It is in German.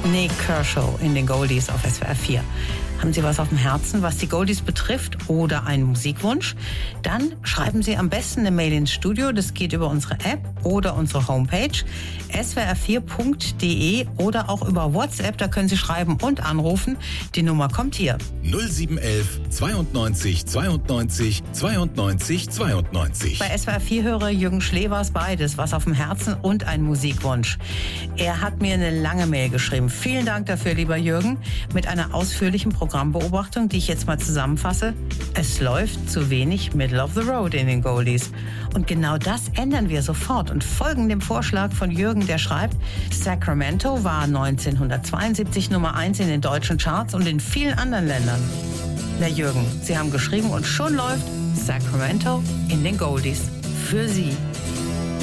Nick Kershaw in den Goldies auf SWR 4. Haben Sie was auf dem Herzen, was die Goldies betrifft oder einen Musikwunsch? Dann schreiben Sie am besten eine Mail ins Studio. Das geht über unsere App oder unsere Homepage swr4.de oder auch über WhatsApp. Da können Sie schreiben und anrufen. Die Nummer kommt hier. 0711 92 92 92 92. Bei SWR 4 höre Jürgen Schlevers beides, was auf dem Herzen und ein Musikwunsch. Er hat mir eine lange Mail geschrieben. Vielen Dank dafür, lieber Jürgen, mit einer ausführlichen Programmbeobachtung, die ich jetzt mal zusammenfasse. Es läuft zu wenig Middle of the Road in den Goldies. Und genau das ändern wir sofort und folgen dem Vorschlag von Jürgen, der schreibt, Sacramento war 1972 Nummer 1 in den deutschen Charts und in vielen anderen Ländern. Na Jürgen, Sie haben geschrieben und schon läuft Sacramento in den Goldies. Für Sie.